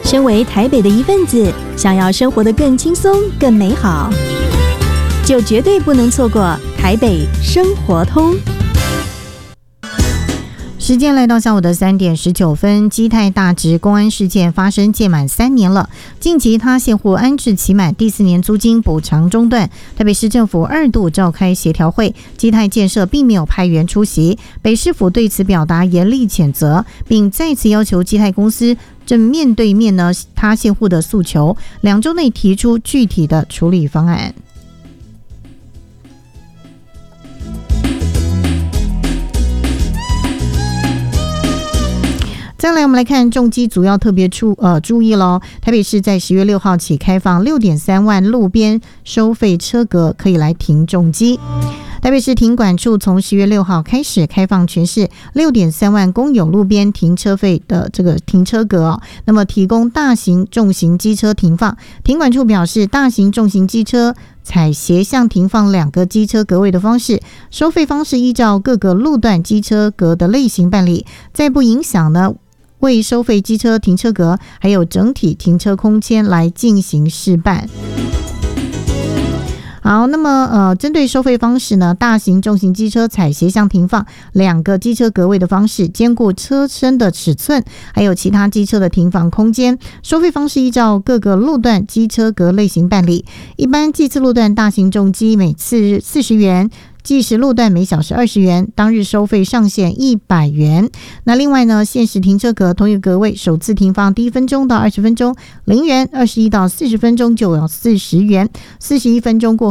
身为台北的一份子，想要生活得更轻松、更美好，就绝对不能错过台北生活通。 时间来到下午的3点19分，基泰大直公安事件发生届满3年了，近期他现获安置期满第4年租金补偿中断。台北市政府2度召开协调会，基泰建设并没有派员出席，北市府对此表达严厉谴责，并再次要求基泰公司正面对面呢他现户的诉求，2周内提出具体的处理方案。再来，我们来看重机组要特别注意咯。台北市在10月6号起开放 6.3 万路边收费车格，可以来停重机。台北市停管处从10月6号开始开放全市 6.3 万公有路边停车费的这个停车格，那么提供大型重型机车停放。停管处表示，大型重型机车采斜向停放2个机车格位的方式，收费方式依照各个路段机车格的类型办理，在不影响呢为收费机车停车格还有整体停车空间来进行试办。好，那么针对收费方式呢，大型重型机车采斜向停放2个机车格位的方式，兼顾车身的尺寸还有其他机车的停放空间，收费方式依照各个路段机车格类型办理。一般计次路段大型重机每次40元，计时路段每小时20元，当日收费上限100元。那另外呢，限时停车格同一个格位首次停放第1分钟到20分钟0元，21到40分钟就要40元，41分钟过